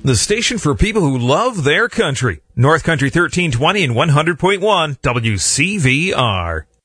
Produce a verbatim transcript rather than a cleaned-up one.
the station for people who love their country. North Country thirteen twenty and one hundred point one W C V R.